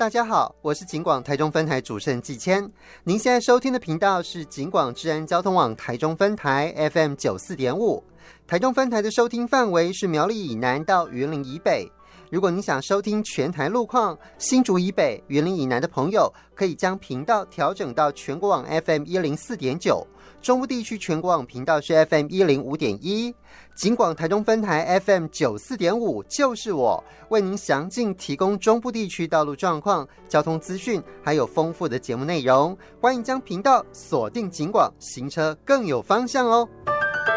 大家好，我是警广台中分台主持人季谦。您现在收听的频道是警广治安交通网台中分台 FM 94.5，台中分台的收听范围是苗栗以南到云林以北。如果你想收听全台路况，新竹以北、云林以南的朋友可以将频道调整到全国网 FM 104.9，中部地区全国网频道是 FM 105.1，警广台中分台 FM 94.5就是我，为您详尽提供中部地区道路状况、交通资讯，还有丰富的节目内容。欢迎将频道锁定警广，行车更有方向哦。